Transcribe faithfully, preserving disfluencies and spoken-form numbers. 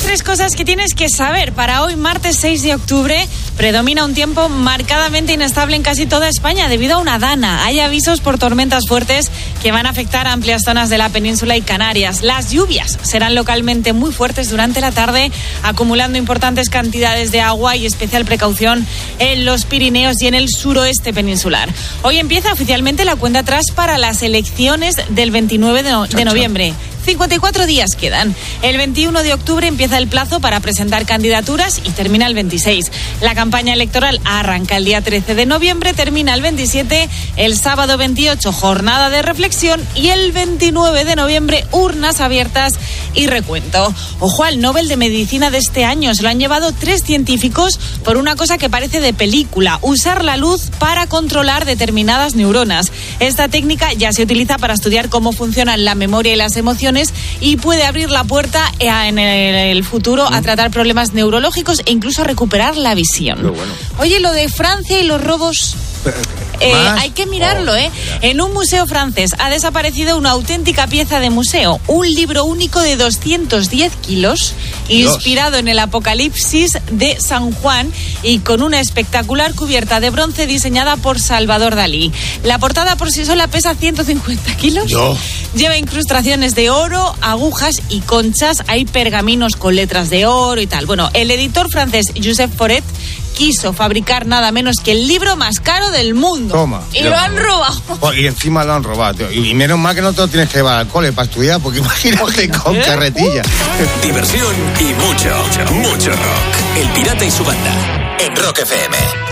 tres cosas que tienes que saber para hoy, martes seis de octubre. Predomina un tiempo marcadamente inestable en casi toda España debido a una dana. Hay avisos por tormentas fuertes que van a afectar a amplias zonas de la península y Canarias. Las lluvias serán localmente muy fuertes durante la tarde, acumulando importantes cantidades de agua y especial precaución en los Pirineos y en el suroeste peninsular. Hoy empieza oficialmente la cuenta atrás para las elecciones del veintinueve de, no- de noviembre. cincuenta y cuatro días quedan. El veintiuno de octubre empieza el plazo para presentar candidaturas y termina el veintiséis. La campaña electoral arranca el día trece de noviembre, termina el veintisiete, el sábado veintiocho, jornada de reflexión y el veintinueve de noviembre, urnas abiertas y recuento. Ojo al Nobel de Medicina de este año, se lo han llevado tres científicos por una cosa que parece de película, usar la luz para controlar determinadas neuronas. Esta técnica ya se utiliza para estudiar cómo funcionan la memoria y las emociones y puede abrir la puerta en el futuro a tratar problemas neurológicos e incluso a recuperar la visión. Bueno. Oye, lo de Francia y los robos... Eh, hay que mirarlo, ¿eh? En un museo francés ha desaparecido una auténtica pieza de museo, un libro único de doscientos diez kilos, Dios. Inspirado en el Apocalipsis de San Juan y con una espectacular cubierta de bronce diseñada por Salvador Dalí. La portada por sí sola pesa ciento cincuenta kilos. Yo. Lleva incrustaciones de oro, agujas y conchas. Hay pergaminos con letras de oro y tal. Bueno, el editor francés Joseph Foret quiso fabricar nada menos que el libro más caro del mundo. Toma. Y yo. lo han robado. Oh, y encima lo han robado, tío. Y, y menos mal que no te lo tienes que llevar al cole para estudiar, porque imagínate con ¿Eh? carretilla. Uh. Diversión y mucho, mucho rock. El Pirata y su banda en Rock F M.